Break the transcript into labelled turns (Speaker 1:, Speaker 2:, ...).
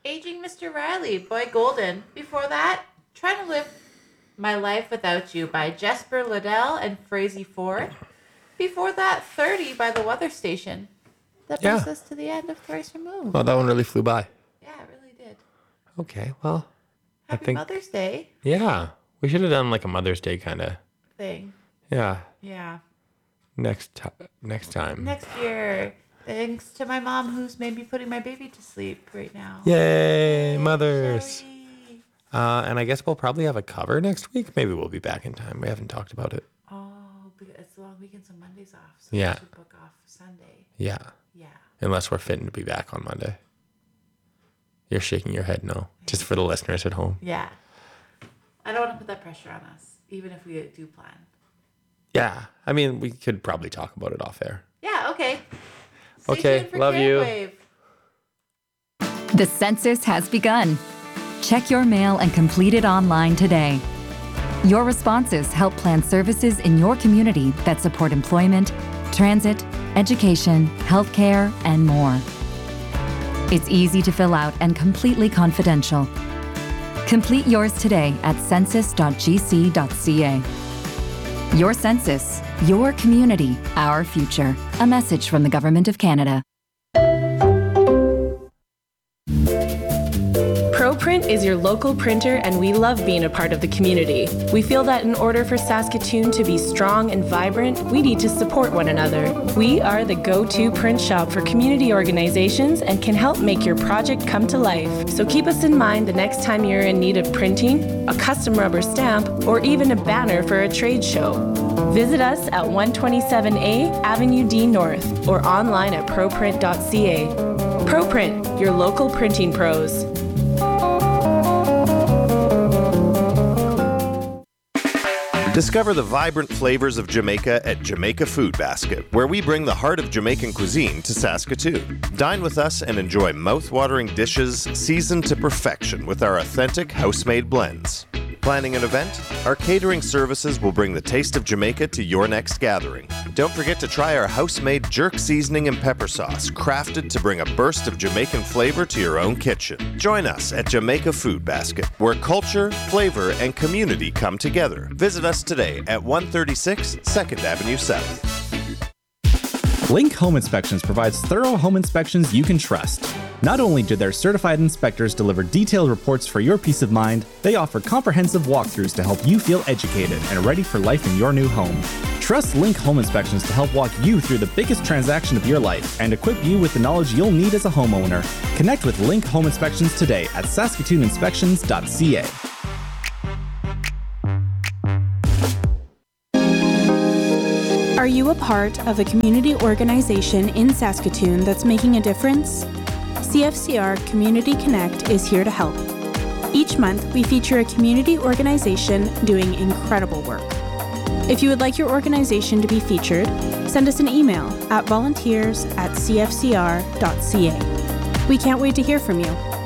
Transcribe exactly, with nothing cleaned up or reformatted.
Speaker 1: Aging Mister Riley, Boy Golden. Before that, Trying to Live My Life Without You by Jesper Liddell and Frazee Ford. Before that, thirty by The Weather Station. That brings
Speaker 2: Yeah.
Speaker 1: us to the end of Thrice Removed.
Speaker 2: Well, that one really flew by.
Speaker 1: Yeah, it really did.
Speaker 2: Okay, well,
Speaker 1: Happy
Speaker 2: I think
Speaker 1: Mother's Day
Speaker 2: yeah, we should have done like a Mother's Day kind of.
Speaker 1: thing.
Speaker 2: Yeah,
Speaker 1: Yeah.
Speaker 2: next time. Next time.
Speaker 1: Next year. Thanks to my mom who's maybe putting my baby to sleep right now.
Speaker 2: Yay, mothers.
Speaker 1: Sherry.
Speaker 2: Uh, and I guess we'll probably have a cover next week. Maybe we'll be back in time. We haven't talked about it.
Speaker 1: Oh, but it's the long weekend, so Monday's off. So
Speaker 2: Yeah.
Speaker 1: we should book off Sunday.
Speaker 2: Yeah,
Speaker 1: Yeah.
Speaker 2: unless we're fitting to be back on Monday. You're shaking your head no, just for the listeners at home.
Speaker 1: Yeah. I don't want to put that pressure on us, even if we do plan.
Speaker 2: Yeah, I mean, we could probably talk about it off air.
Speaker 1: Yeah, okay. Stay
Speaker 2: Okay,
Speaker 1: tuned for
Speaker 2: love you.
Speaker 1: Camwave.
Speaker 3: The census has begun. Check your mail and complete it online today. Your responses help plan services in your community that support employment, transit, education, healthcare, and more. It's easy to fill out and completely confidential. Complete yours today at census dot g c dot c a. Your census, your community, our future. A message from the Government of Canada.
Speaker 4: ProPrint is your local printer, and we love being a part of the community. We feel that in order for Saskatoon to be strong and vibrant, we need to support one another. We are the go-to print shop for community organizations and can help make your project come to life. So keep us in mind the next time you're in need of printing, a custom rubber stamp, or even a banner for a trade show. Visit us at one twenty-seven A Avenue D North or online at proprint dot c a. ProPrint, your local printing pros.
Speaker 5: Discover the vibrant flavors of Jamaica at Jamaica Food Basket, where we bring the heart of Jamaican cuisine to Saskatoon. Dine with us and enjoy mouth-watering dishes seasoned to perfection with our authentic house-made blends. Planning an event? Our catering services will bring the taste of Jamaica to your next gathering. Don't forget to try our house-made jerk seasoning and pepper sauce, crafted to bring a burst of Jamaican flavor to your own kitchen. Join us at Jamaica Food Basket, where culture, flavor, and community come together. Visit us today at one thirty-six second Avenue South.
Speaker 6: Link Home Inspections provides thorough home inspections you can trust. Not only do their certified inspectors deliver detailed reports for your peace of mind, they offer comprehensive walkthroughs to help you feel educated and ready for life in your new home. Trust Link Home Inspections to help walk you through the biggest transaction of your life and equip you with the knowledge you'll need as a homeowner. Connect with Link Home Inspections today at saskatoon inspections dot c a.
Speaker 7: Are you a part of a community organization in Saskatoon that's making a difference? C F C R Community Connect is here to help. Each month, we feature a community organization doing incredible work. If you would like your organization to be featured, send us an email at volunteers at c f c r dot c a. We can't wait to hear from you.